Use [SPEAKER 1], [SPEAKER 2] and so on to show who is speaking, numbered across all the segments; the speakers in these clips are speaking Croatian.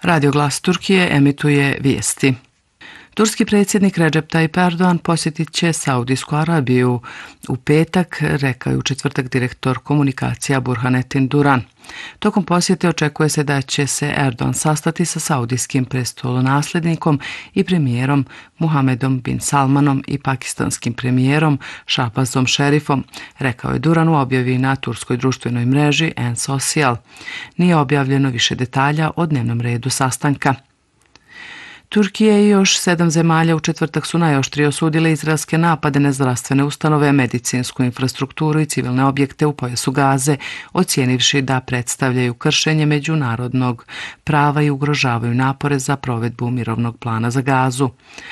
[SPEAKER 1] Radio Glas Turkije emituje vijesti. Turski predsjednik Recep Tayyip Erdogan posjetit će Saudijsku Arabiju u petak, rekao je u četvrtak direktor komunikacija Burhanettin Duran. Tokom posjete očekuje se da će se Erdogan sastati sa saudijskim prestolonasljednikom i premijerom Muhamedom bin Salmanom i pakistanskim premijerom Shahbazom Sharifom, rekao je Duran u objavi na turskoj društvenoj mreži N-Social. Nije objavljeno više detalja o dnevnom redu sastanka. Turkija i još 7 zemalja u četvrtak su najoštrije osudile izraelske napade na zdravstvene ustanove, medicinsku infrastrukturu i civilne objekte u pojasu Gaze, ocijenivši da predstavljaju kršenje međunarodnog prava i ugrožavaju napore za provedbu mirovnog plana za Gazu.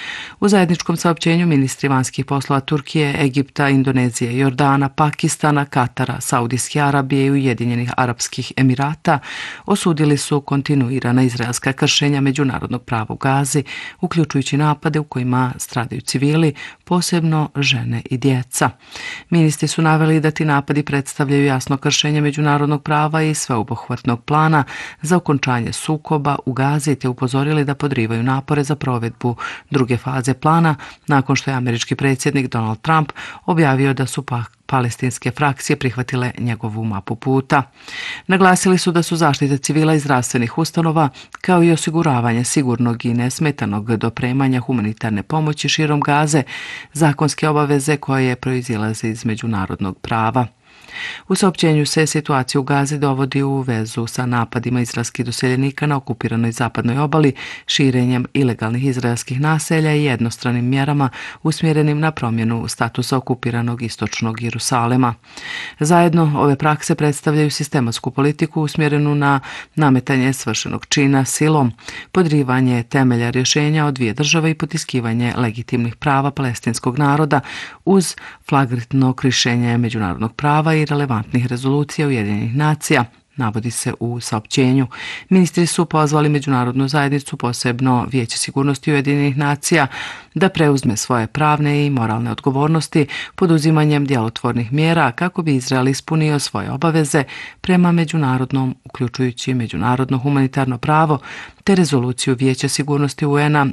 [SPEAKER 1] U zajedničkom saopćenju ministri vanjskih poslova Turkije, Egipta, Indonezije, Jordana, Pakistana, Katara, Saudijske Arabije i Ujedinjenih Arapskih Emirata osudili su kontinuirana izraelska kršenja međunarodnog prava u Gazi, uključujući napade u kojima stradaju civili, posebno žene i djeca. Ministri su naveli da ti napadi predstavljaju jasno kršenje međunarodnog prava i sveobuhvatnog plana za okončanje sukoba u Gazi, te upozorili da podrivaju napore za provedbu druge faze plana nakon što je američki predsjednik Donald Trump objavio da su palestinske frakcije prihvatile njegovu mapu puta. Naglasili su da su zaštita civila i zdravstvenih ustanova, kao i osiguravanje sigurnog i nesmetanog dopremanja humanitarne pomoći širom Gaze, zakonske obaveze koje proizilaze iz međunarodnog prava. U saopćenju se situacija u Gazi dovodi u vezu sa napadima izraelskih doseljenika na okupiranoj zapadnoj obali, širenjem ilegalnih izraelskih naselja i jednostranim mjerama usmjerenim na promjenu statusa okupiranog istočnog Jerusalema. Zajedno ove prakse predstavljaju sistematsku politiku usmjerenu na nametanje svršenog čina silom, podrivanje temelja rješenja o dvije države i potiskivanje legitimnih prava palestinskog naroda uz flagrantno kršenje međunarodnog prava i relevantnih rezolucija Ujedinjenih nacija, navodi se u saopćenju. Ministri su pozvali međunarodnu zajednicu, posebno Vijeće sigurnosti Ujedinjenih nacija, da preuzme svoje pravne i moralne odgovornosti poduzimanjem djelotvornih mjera kako bi Izrael ispunio svoje obaveze prema međunarodnom, uključujući međunarodno humanitarno pravo, te rezoluciju Vijeća sigurnosti UN-a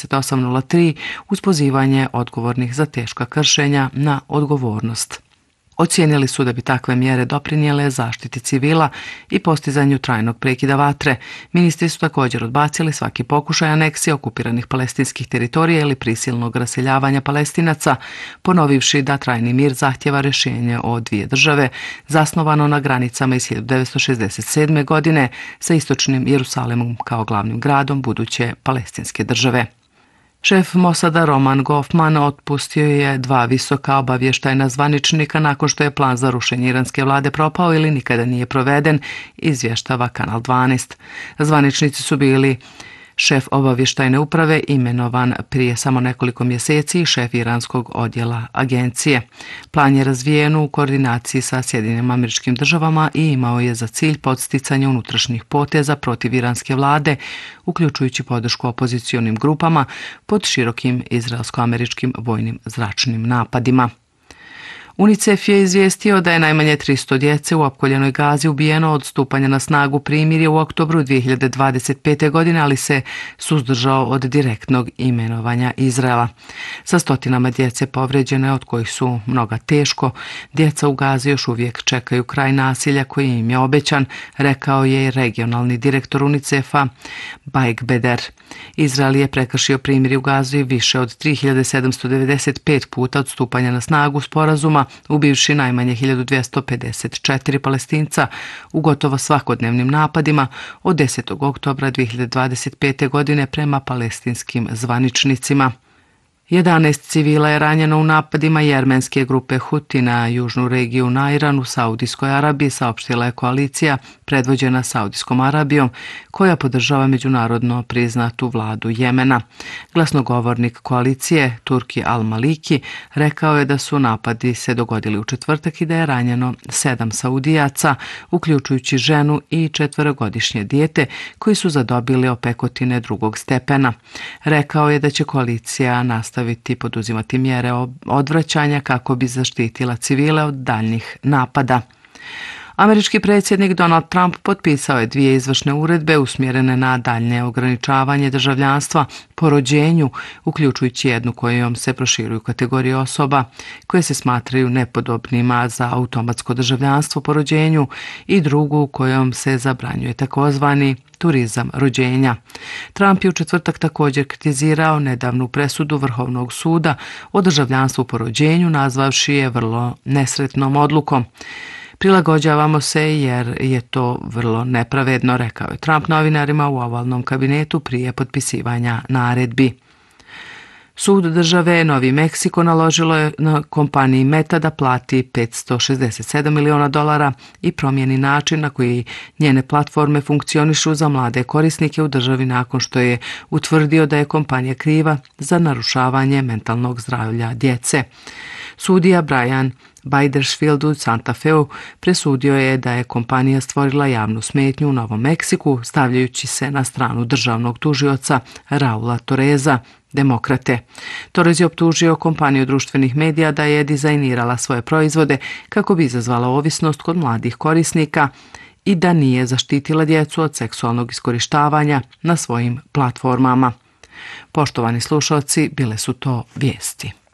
[SPEAKER 1] 2803 uz pozivanje odgovornih za teška kršenja na odgovornost. Ocijenili su da bi takve mjere doprinijele zaštiti civila i postizanju trajnog prekida vatre. Ministri su također odbacili svaki pokušaj aneksije okupiranih palestinskih teritorija ili prisilnog raseljavanja Palestinaca, ponovivši da trajni mir zahtjeva rješenje o dvije države, zasnovano na granicama iz 1967. godine sa istočnim Jerusalemom kao glavnim gradom buduće palestinske države. Šef Mosada Roman Goffman otpustio je 2 visoka obavještajna zvaničnika nakon što je plan za rušenje iranske vlade propao ili nikada nije proveden, izvještava Kanal 12. Zvaničnici su bili šef obavještajne uprave imenovan prije samo nekoliko mjeseci i šef iranskog odjela agencije. Plan je razvijen u koordinaciji sa Sjedinjenim Američkim Državama i imao je za cilj podsticanje unutrašnjih poteza protiv iranske vlade, uključujući podršku opozicionim grupama pod širokim izraelsko-američkim vojnim zračnim napadima. UNICEF je izvijestio da je najmanje 300 djece u opkoljenoj Gazi ubijeno od stupanja na snagu primirja u oktobru 2025. godine, ali se suzdržao od direktnog imenovanja Izraela. Sa stotinama djece povređene, od kojih su mnoga teško, djeca u Gazi još uvijek čekaju kraj nasilja koji im je obećan, rekao je i regionalni direktor UNICEF-a Baig Beder. Izrael je prekršio primirje u Gazi više od 3795 puta od stupanja na snagu sporazuma, ubivši najmanje 1254 Palestinca u gotovo svakodnevnim napadima od 10. oktobra 2025. godine prema palestinskim zvaničnicima. 11 civila je ranjeno u napadima jermenske grupe Huti na južnu regiju Najran u Saudijskoj Arabiji, saopštila je koalicija predvođena Saudijskom Arabijom koja podržava međunarodno priznatu vladu Jemena. Glasnogovornik koalicije Turki Al-Maliki rekao je da su napadi se dogodili u četvrtak i da je ranjeno 7 Saudijaca, uključujući ženu i 4-godišnje dijete koji su zadobili opekotine 2. stepena. Rekao je da će koalicija nastaviti poduzimati mjere odvraćanja kako bi zaštitila civile od daljnjih napada. Američki predsjednik Donald Trump potpisao je 2 izvršne uredbe usmjerene na daljnje ograničavanje državljanstva po rođenju, uključujući jednu kojom se proširuju kategorije osoba koje se smatraju nepodobnima za automatsko državljanstvo po rođenju i drugu kojom se zabranjuje takozvani turizam rođenja. Trump je u četvrtak također kritizirao nedavnu presudu Vrhovnog suda o državljanstvu po rođenju, nazvavši je vrlo nesretnom odlukom. Prilagođavamo se jer je to vrlo nepravedno, rekao je Trump novinarima u ovalnom kabinetu prije potpisivanja naredbi. Sud države Novi Meksiko naložilo je na kompaniji Meta da plati $567 miliona i promijeni način na koji njene platforme funkcionišu za mlade korisnike u državi nakon što je utvrdio da je kompanija kriva za narušavanje mentalnog zdravlja djece. Sudija Brian Beidersfield u Santa Feu presudio je da je kompanija stvorila javnu smetnju u Novom Meksiku, stavljajući se na stranu državnog tužioca Raula Torreza, demokrate. Torrez je optužio kompaniju društvenih medija da je dizajnirala svoje proizvode kako bi izazvala ovisnost kod mladih korisnika i da nije zaštitila djecu od seksualnog iskorištavanja na svojim platformama. Poštovani slušalci, bile su to vijesti.